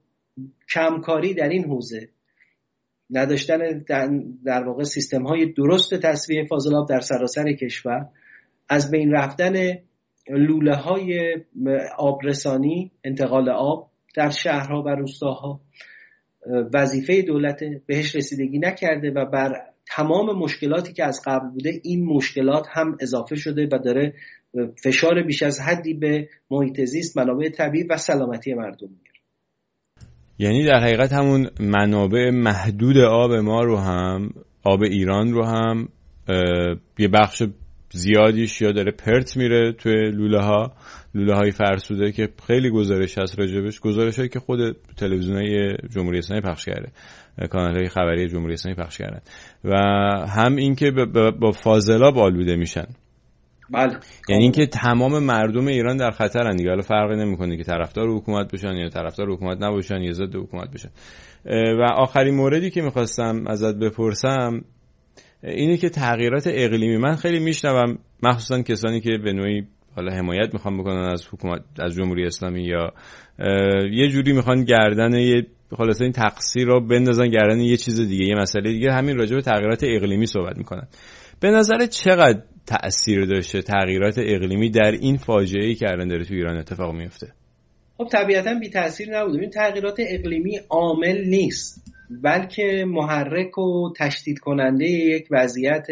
کمکاری در این حوزه، نداشتن در واقع سیستم های درست تصفیه فاضلاب در سراسر کشور، از بین رفتن لوله های آبرسانی، انتقال آب در شهرها و روستاها، وظیفه دولت بهش رسیدگی نکرده و بر تمام مشکلاتی که از قبل بوده این مشکلات هم اضافه شده و داره فشار بیش از حدی به محیط زیست، منابع طبیعی و سلامتی مردم میاره. یعنی در حقیقت همون منابع محدود آب ما رو هم، آب ایران رو هم یه بخش زیادیش یا داره پرت میره توی لوله ها، لوله های فرسوده که خیلی گزارش هست راجبش، گزارش هایی که خود تلویزیونای جمهوری اسلامی پخش کرده، کانال های خبری جمهوری اسلامی پخش کردن، و هم این که با فاضلاب آلوده میشن. بله. یعنی اینکه تمام مردم ایران در خطرن دیگه. حالا فرقی نمیکنه که طرفدار حکومت بشن یا طرفدار حکومت نباشن یا ضد حکومت بشن. و آخرین موردی که میخواستم ازت بپرسم اینه که تغییرات اقلیمی، من خیلی میشنوم مخصوصا کسانی که به نوعی حالا حمایت میخوان بکنن از حکومت، از جمهوری اسلامی، یا یه جوری میخوان گردن یه خلاصه این تقصیر رو بندازن گردن یه چیز دیگه، یه مسئله دیگه، همین راجع به تغییرات اقلیمی صحبت میکنن. به نظر چقدر تأثیر داشته تغییرات اقلیمی در این فاجعه‌ای که الان داره تو ایران اتفاق میفته؟ خب طبیعتاً بی تأثیر نبوده. این تغییرات اقلیمی عامل نیست، بلکه محرک و تشدید کننده یک وضعیت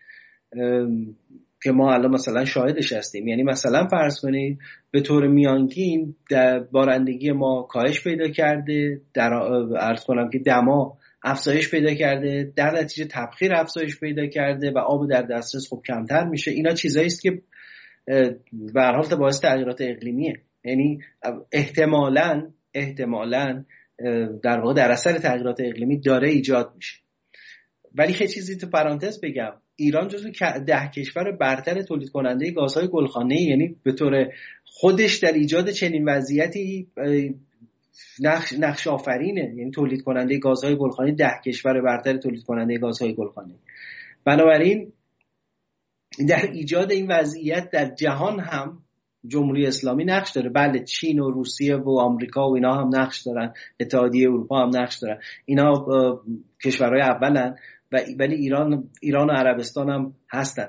که ما الان مثلا شاهدش هستیم. یعنی مثلا فرض کنید به طور میانگین بارندگی ما کاهش پیدا کرده، در عرض کنم که دما افزایش پیدا کرده، در نتیجه تبخیر افزایش پیدا کرده و آب در دسترس خب کمتر میشه. اینا چیزایی است که به هر حال باعث تغییرات اقلیمیه. یعنی احتمالاً احتمالاً در واقع در اثر تغییرات اقلیمی داره ایجاد میشه. ولی یه چیزی تو پرانتز بگم، ایران جزو ده کشور برتر تولید کننده گازهای گلخانه‌ای، یعنی به طور خودش در ایجاد چنین وضعیتی نقش نقش آفرینه. یعنی تولید کننده گازهای گلخانه‌ای، ده کشور برتر تولید کننده گازهای گلخانه‌ای. بنابراین در ایجاد این وضعیت در جهان هم جمهوری اسلامی نقش داره. بله، چین و روسیه و آمریکا و اینا هم نقش دارن، اتحادیه اروپا هم نقش دارن، اینا کشورهای اولن، ولی ایران ایران و عربستان هم هستن.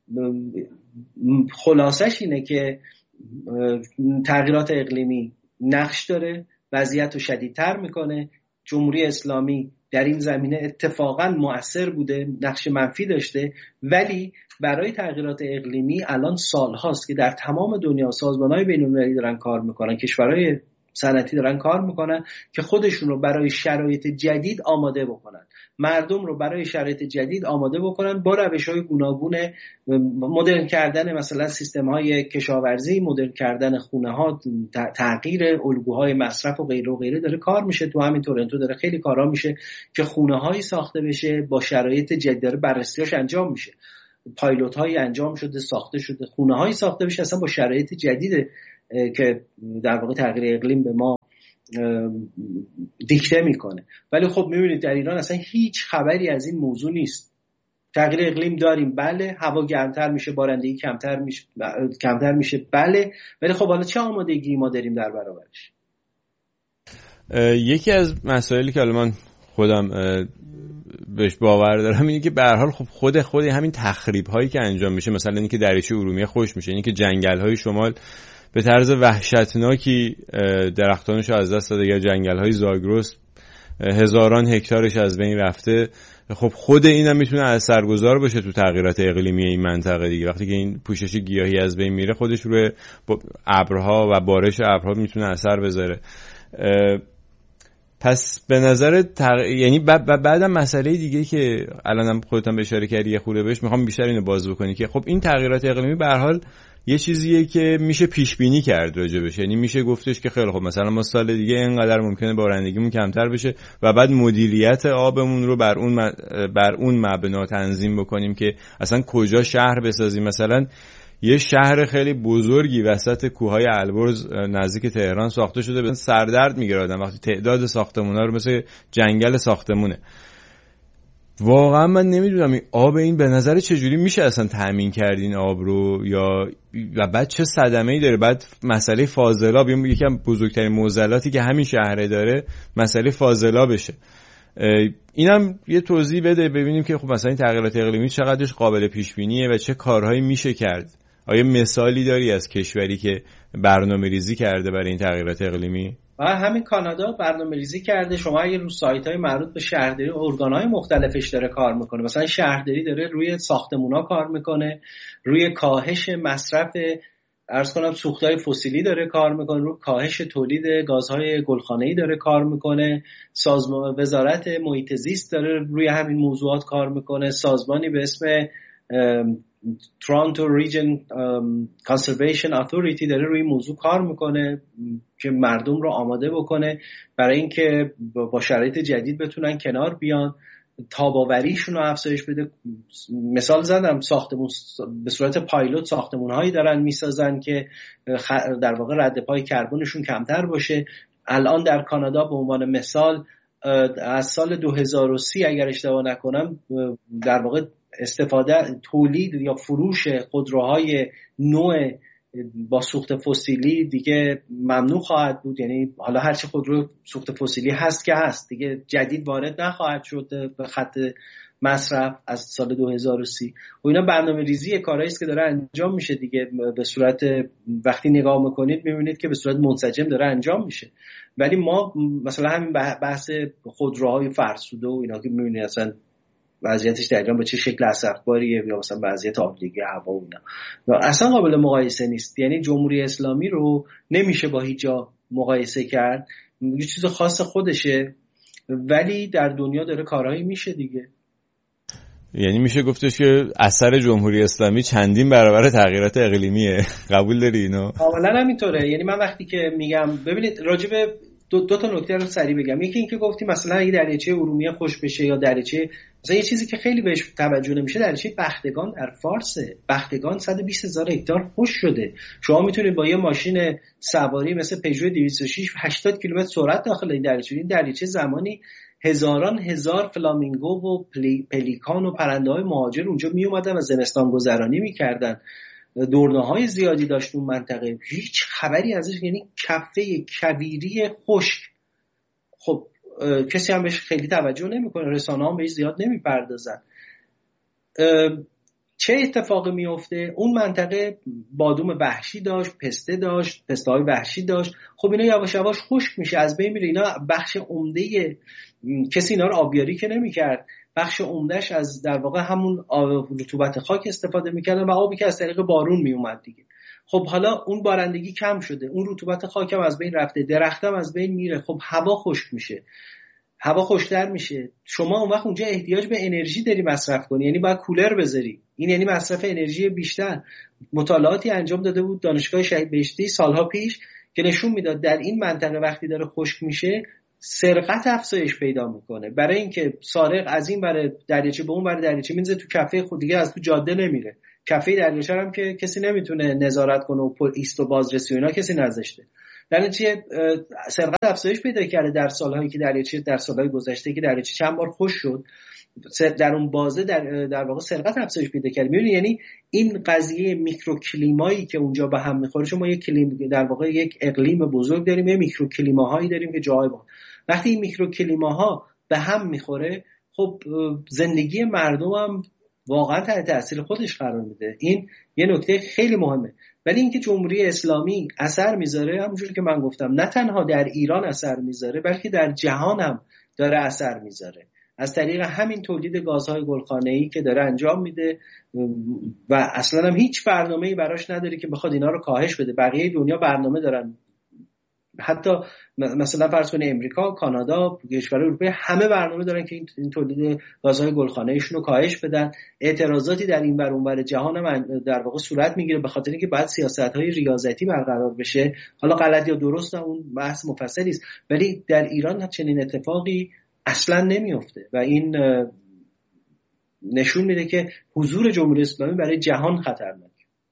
خلاصش اینه که تغییرات اقلیمی نقش داره، وضعیت رو شدیدتر میکنه. جمهوری اسلامی در این زمینه اتفاقا مؤثر بوده، نقش منفی داشته، ولی برای تغییرات اقلیمی الان سال هاست که در تمام دنیا سازمان‌های بین‌المللی دارن کار میکنن، کشورهای صنعتی دارن کار میکنن که خودشون رو برای شرایط جدید آماده بکنن، مردم رو برای شرایط جدید آماده بکنن با روش‌های گوناگون مدرن کردن مثلا سیستم‌های کشاورزی، مدرن کردن خونه‌ها، تغییر الگوهای مصرف و غیره و غیره داره کار میشه. تو همین تورنتو داره خیلی کارا میشه که خونه‌هایی ساخته بشه با شرایط جدید، داره بررسی‌هاش انجام میشه. پایلوت های انجام شده، ساخته شده، خونه های ساخته بشه اصلا با شرایط جدید که در واقع تغییر اقلیم به ما دیکته میکنه. ولی خب میبینید در ایران اصلا هیچ خبری از این موضوع نیست. تغییر اقلیم داریم بله، هوا گرمتر میشه، بارندگی کمتر میشه کمتر میشه بله، ولی خب حالا چه آمادگی ما داریم در برابرش؟ یکی از مسائلی که الان من خودم بهش باور دارم اینه که به هر حال خب خود خود همین تخریب هایی که انجام میشه، مثلا اینکه دریاچه ارومیه خشک میشه، اینکه جنگل های شمال به طرز وحشتناکی درختانش از دست داده یا جنگل های زاگرس هزاران هکتارش از بین رفته، خب خود این هم میتونه اثرگذار باشه تو تغییرات اقلیمی این منطقه دیگه. وقتی که این پوشش گیاهی از بین میره خودش روی ابرها و بارش ابرها میتونه اثر بذاره. پس به نظر تق... یعنی ب... ب... بعدم مسئله دیگه که الانم خودت هم اشاره کردی یه خورده بهش میخوام بیشتر اینو باز بکنی که خب این تغییرات اقلیمی به هر حال یه چیزیه که میشه پیش بینی کرد راجبش. یعنی میشه گفتش که خیلی خب مثلا ما سال دیگه اینقدر ممکنه بارندگیمون کمتر بشه و بعد مدیریت آبمون رو بر اون م... بر اون مبنا تنظیم بکنیم که اصلا کجا شهر بسازیم. مثلا یه شهر خیلی بزرگی وسط کوههای البرز نزدیک تهران ساخته شده، به سردرد میگیره آدم وقتی تعداد ساختمونا رو مثل جنگل ساختمونه. واقعا من نمیدونم این آب این به نظر چجوری میشه اصلا تامین کرد این آب رو، یا و بعد چه صدمه‌ای داره. بعد مسئله فاضلاب یکی از بزرگترین معضلاتی که همین شهر داره مسئله فاضلابشه. اینم یه توضیح بده ببینیم که خب مثلا این تغییرات اقلیمی چقدرش قابل پیش بینیه و چه کارهایی میشه کرد. آیا مثالی داری از کشوری که برنامه‌ریزی کرده برای این تغییرات اقلیمی؟ همین کانادا برنامه‌ریزی کرده. شما اگه رو سایت‌های مربوط به شهرداری ارگان‌های مختلفش داره کار میکنه، مثلا شهرداری داره روی ساختمونا کار میکنه، روی کاهش مصرف عرض کنم سوختهای فسیلی داره کار میکنه، روی کاهش تولید گازهای گلخانه‌ای داره کار میکنه، سازمان وزارت محیط زیست داره روی همین موضوعات کار میکنه، سازمانی به اسم تورنتو ریجن کانسرویشن اتوریتی داره روی موضوع کار میکنه که مردم رو آماده بکنه برای اینکه با شرایط جدید بتونن کنار بیان، تاباوریشون رو افزایش بده. مثال زدم ساختمون به صورت پایلوت ساختمون هایی دارن میسازن که در واقع رد پای کربنشون کمتر باشه. الان در کانادا به عنوان مثال از سال دو هزار و سی اگر اشتباه نکنم در واقع استفاده تولید یا فروش خودروهای نوع با سوخت فسیلی دیگه ممنوع خواهد بود. یعنی حالا هرچی خودرو سوخت فسیلی هست که هست دیگه جدید وارد نخواهد شد به خط مصرف از سال دو هزار و سی. و اینا برنامه ریزی کارهایی است که داره انجام میشه دیگه. به صورت وقتی نگاه میکنید میبینید که به صورت منسجم داره انجام میشه. ولی ما مثلا همین بحث خودروهای فرسوده و اینا که میبینید اصلا وضعیتش در ایران به چه شکل اثرگذاریه، یا مثلا وضعیت آلودگی هوا و اینا و اصلا قابل مقایسه نیست. یعنی جمهوری اسلامی رو نمیشه با هیچ جا مقایسه کرد، یه چیز خاص خودشه ولی در دنیا داره کارهایی میشه دیگه. یعنی میشه گفتش که اثر جمهوری اسلامی چندین برابر تغییرات اقلیمیه. قبول داری اینو؟ کاملا همینطوره. یعنی من وقتی که میگم ببینید راجع به دو, دو تا نکته رو سریع بگم. یکی این که گفتی مثلا اگه دریاچه ارومیه خوش بشه یا دریاچه مثلا یه چیزی که خیلی بهش توجه نمیشه دریاچه بختگان در فارسه. بختگان صد و بیست هزار هکتار خوش شده. شما میتونید با یه ماشین سواری مثل پژو دویست و شش هشتاد کیلومتر سرعت داخل این دریاچه. این دریاچه زمانی هزاران هزار فلامینگو و پلی، پلیکان و پرنده‌های مهاجر اونجا می اومدن و زمستان گذرانی می‌کردن. دورنه‌های زیادی داشت اون منطقه، هیچ خبری ازش. یعنی کفه کویری خشک. خب کسی هم بهش خیلی توجه نمی‌کنه، رسانه‌ها هم بهش زیاد نمی‌پردازن. چه اتفاقی میفته؟ اون منطقه بادوم وحشی داشت، پسته داشت، پسته‌های وحشی داشت. خب اینا یواش یواش خشک میشه، از بین میره. اینا بخش عمده، کسی اینا رو آبیاری که نمی‌کرد، بخش عمدهش از در واقع همون رطوبت خاک استفاده می‌کردن و آبی که از طریق بارون میومد دیگه. خب حالا اون بارندگی کم شده، اون رطوبت خاک هم از بین رفته، درخت هم از بین میره. خب هوا خشک میشه، هوا خشک‌تر میشه. شما اون وقت اونجا احتیاج به انرژی داری مصرف کنی، یعنی باید کولر بذاری. این یعنی مصرف انرژی بیشتر. مطالعاتی انجام داده بود دانشگاه شهید بهشتی سالها پیش که نشون میداد در این منطقه وقتی داره خشک میشه سرقت افزایش پیدا میکنه، برای اینکه سارق از این برای دریاچه به اون برای دریاچه میزه تو کفه خود، دیگه از تو جاده نمیره. کفه دریاچه هم که کسی نمیتونه نظارت کنه و پر ایست و بازرسی و اینا کسی نذاشته. در نتیجه سرقت افزایش پیدا کرده در سالهایی که دریاچه در سالهای گذشته که دریاچه چند بار خشک شد، در اون بازه در در واقع سرقت افزایش پیدا کرد. می‌بینید یعنی این قضیه میکروکلیمایی که اونجا به هم می‌خوره، چون ما یک کلیم در واقع یک اقلیم بزرگ داریم، یه میکروکلیماهایی داریم که جای با وقتی این میکروکلیماها به هم می‌خوره، خب زندگی مردم هم واقعا تحت تاثیر خودش قرار میده. این یه نکته خیلی مهمه. ولی اینکه جمهوری اسلامی اثر میذاره، همونجوری که من گفتم، نه تنها در ایران اثر میذاره بلکه در جهان هم داره اثر میذاره از طریق همین تولید گازهای گلخانه‌ای که داره انجام میده و اصلا هم هیچ برنامه‌ای براش نداره که بخواد اینا رو کاهش بده. بقیه دنیا برنامه دارن، حتی مثلا فرض کنید امریکا، کانادا، کشورهای اروپایی همه برنامه دارن که این تولید گازهای گلخانه‌ایشون رو کاهش بدن. اعتراضاتی در این ور اون ور جهان هم در واقع صورت میگیره به خاطر اینکه بعد سیاست‌های ریاضتی برقرار بشه. حالا غلط یا درست اون بحث مفصلی است، ولی در ایران چنین اتفاقی اصلا نمیفته و این نشون میده که حضور جمهوری اسلامی برای جهان خطرناک.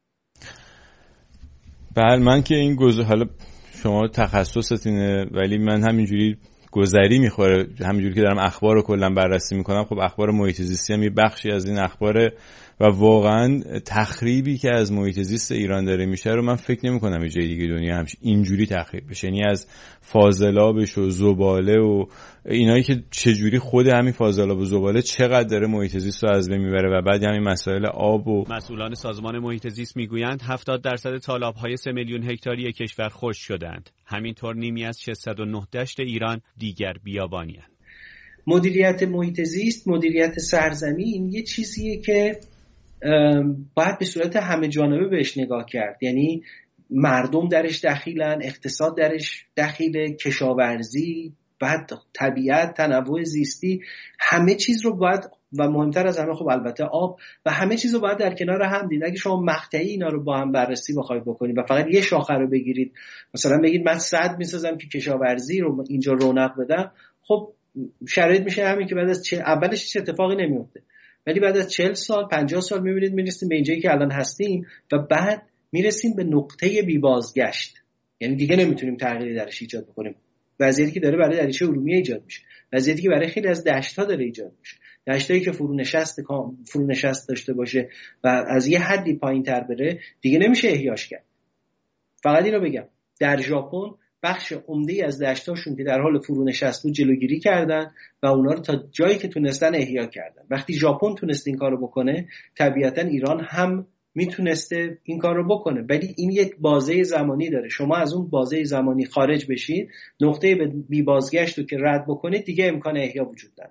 بله، من که این گزاره، حالا شما تخصصت اینه ولی من همینجوری گذری میخوره، همینجوری که دارم اخبار رو کلا بررسی میکنم، خب اخبار محیط زیستی هم یه بخشی از این اخباره و واقعا تخریبی که از محیط زیست ایران داره میشه رو من فکر نمی‌کنم یه جای دیگه دنیا همش اینجوری تخریب بشه. یعنی از فاضلابش و زباله و اینایی که چجوری خود همین فاضلاب و زباله چقدر داره محیط زیست رو از بین میبره و بعد همین مسائل آب و مسئولان سازمان محیط زیست میگویند هفتاد درصد تالاب‌های سه میلیون هکتاری کشور خشک شدند. همینطور نیمی از ششصد و نه دشت ایران دیگر بیابانی‌اند. مدیریت محیط زیست، مدیریت سرزمین یه چیزیه که باید به صورت همه جانبه بهش نگاه کرد. یعنی مردم درش دخیلن، اقتصاد درش دخیله، کشاورزی، بعد طبیعت، تنوع زیستی، همه چیز رو باید و مهمتر از همه خب البته آب و همه چیز رو باید در کنار هم دید. اگه شما مقطعی اینا رو با هم بررسی بخواید بکنید و فقط یه شاخه رو بگیرید، مثلا بگید من صد میسازم که کشاورزی رو اینجا رونق بدم، خب شرایط میشه همین که بعد از چه اولش هیچ اتفاقی نمیفته، ولی بعد از چهل سال پنجاه سال میبینید میرسیم به اینجایی که الان هستیم و بعد میرسیم به نقطه بی بازگشت. یعنی دیگه نمیتونیم تغییری درش ایجاد بکنیم. وضعیتی که داره برای دریاچه ارومیه ایجاد میشه، وضعیتی که برای خیلی از دشت‌ها داره ایجاد میشه، دشتایی که فرونشست فرونشست داشته باشه و از یه حدی پایین‌تر بره دیگه نمیشه احیاش کرد. فقط اینو بگم، در ژاپن بخش عمده‌ای از دشتاشون که در حال فرونشست بود جلوگیری کردن و اونا رو تا جایی که تونستن احیا کردن. وقتی ژاپن تونست این کارو بکنه، طبیعتاً ایران هم میتونسته این کار رو بکنه، ولی این یک بازه زمانی داره. شما از اون بازه زمانی خارج بشید، نقطه بی بازگشت رو که رد بکنید، دیگه امکان احیا وجود نداره.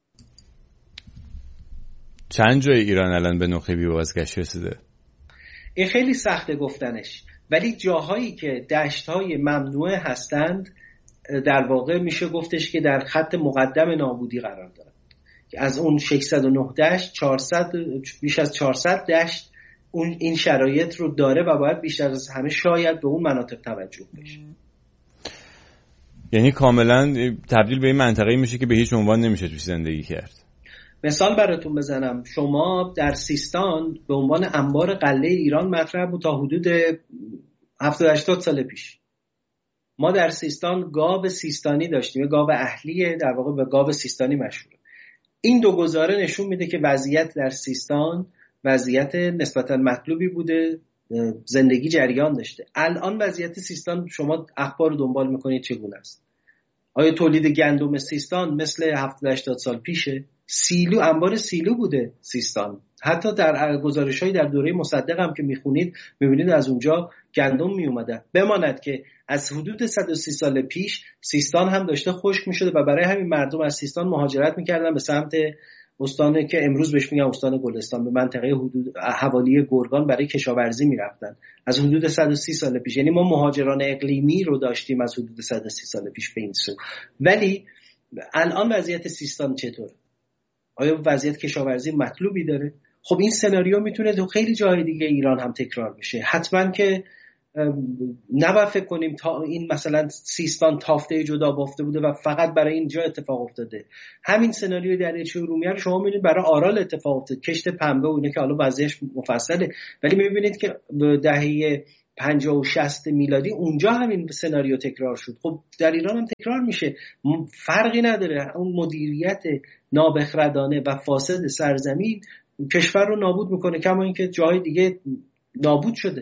چند جای ایران الان به نقطه بی بازگشت رسیده؟ این خیلی سخته گفتنش، ولی جاهایی که دشت‌های ممنوعه هستند در واقع میشه گفتش که در خط مقدم نابودی قرار دارند. از اون ششصد و نه دشت چهارصد بیش از چهارصد دشت اون این شرایط رو داره و باید بیشتر از همه شاید به اون مناطق توجه بشه. یعنی کاملا تبدیل به این منطقه‌ای میشه که به هیچ عنوان نمیشه توش زندگی کرد. مثال براتون بزنم، شما در سیستان به عنوان انبار غله ایران مطرح بود تا حدود هفتاد هشتاد سال پیش. ما در سیستان گاو سیستانی داشتیم، گاو اهلیه، در واقع به گاو سیستانی مشهوره. این دو گزاره نشون میده که وضعیت در سیستان وضعیت نسبتا مطلوبی بوده، زندگی جریان داشته. الان وضعیت سیستان شما اخبار رو دنبال میکنید چگونه است؟ آیا تولید گندم سیستان مثل هفتاد هشتاد سال پیشه؟ سیلو، انبار سیلو بوده سیستان. حتی در گزارش‌های در دوره مصدق هم که میخونید میبینید از اونجا گندم میومده. بماند که از حدود صد و سی سال پیش سیستان هم داشته خشک میشده و برای همین مردم از سیستان مهاجرت میکردن به سمت استانی که امروز بهش میگن استان گلستان، به منطقه حدود حوالی گرگان برای کشاورزی میرفتن از حدود صد و سی سال پیش. یعنی ما مهاجران اقلیمی رو داشتیم از حدود صد و سی سال پیش به این سو. ولی الان وضعیت سیستان چطوره؟ آیا وضعیت کشاورزی مطلوبی داره؟ خب این سناریو میتونه تو خیلی جای دیگه ایران هم تکرار بشه. حتما که نباید فکر کنیم تا این مثلا سیستان تافته جدا بافته بوده و فقط برای اینجا اتفاق افتاده. همین سناریوی دریاچه ارومیه رو شما میبینید برای آرال اتفاق افتاده، کشت پنبه و اینه که حالا وضعیتش مفصله، ولی میبینید که دهه پنجاه و شصت میلادی اونجا همین سناریو تکرار شد. خب در ایران هم تکرار میشه، فرقی نداره. اون مدیریت نابخردانه و فاسد سرزمین کشور رو نابود میکنه، کما اینکه جای دیگه نابود شده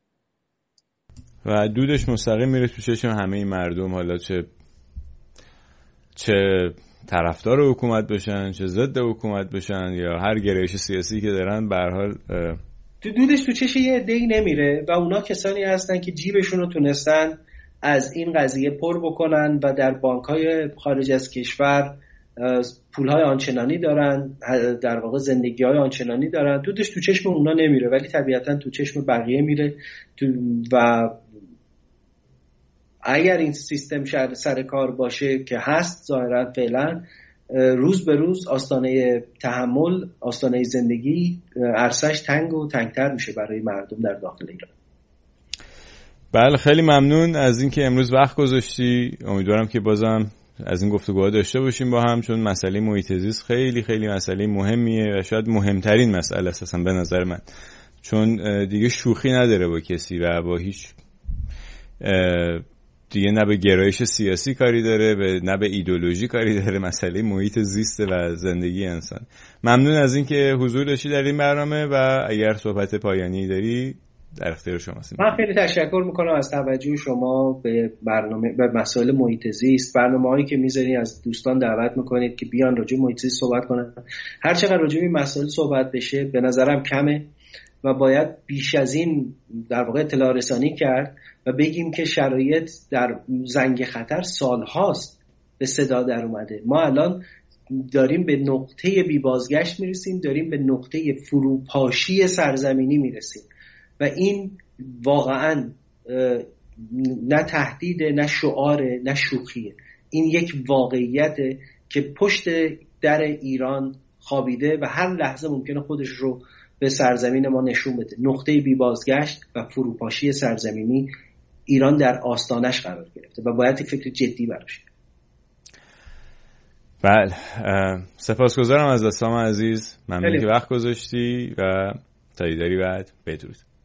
و دودش مستقیم میره تو چشم همه این مردم، حالا چه چه طرفدار حکومت باشن، چه ضد حکومت باشن، یا هر گرایش سیاسی که دارن، به هر حال تو دودش تو چش یه عده‌ای نمیره و اونا کسانی هستن که جیبشون رو تونستن از این قضیه پر بکنن و در بانک‌های خارج از کشور پول‌های آنچنانی دارن، در واقع زندگی‌های آنچنانی دارن. دودش تو چشم اونا نمیره ولی طبیعتاً تو چشم بقیه میره تو. و اگر این سیستم سر کار باشه که هست ظاهراً فعلا، روز به روز آستانه تحمل، آستانه زندگی عرصه‌اش تنگ و تنگتر میشه برای مردم در داخل ایران. بله خیلی ممنون از اینکه امروز وقت گذاشتی. امیدوارم که بازم از این گفتگوها داشته باشیم با هم، چون مسئله محیط زیست خیلی خیلی مسئله مهمیه و شاید مهمترین مسئله اساسا به نظر من، چون دیگه شوخی نداره با کسی و با هیچ دیگه، نه به گرایش سیاسی کاری داره، به نه به ایدئولوژی کاری داره. مسئله محیط زیست و زندگی انسان. ممنون از اینکه حضور داشتی در این برنامه و اگر صحبت پایانی داری در اختیار شماست. من خیلی تشکر میکنم از توجه شما به برنامه، به مسائل محیط زیست. برنامه‌هایی که میذارین از دوستان دعوت میکنید که بیان راجع به محیط زیست صحبت کنن. هر چقدر راجع به این مسائل صحبت بشه به نظرم کمه و باید بیش از این در واقع اطلاع رسانی کرد و بگیم که شرایط در زنگ خطر سالهاست به صدا در اومده. ما الان داریم به نقطه بی بازگشت میرسیم، داریم به نقطه فروپاشی سرزمینی میرسیم و این واقعا نه تهدیده، نه شعاره، نه شوخیه. این یک واقعیته که پشت در ایران خوابیده و هر لحظه ممکنه خودش رو به سرزمین ما نشون بده. نقطه بی بازگشت و فروپاشی سرزمینی ایران در آستانش قرار گرفته و باید فکر جدی براش. بله، سپاسگزارم از دستام عزیز. ممنون که وقت گذاشتی و تا دیداری بعد. بدرود.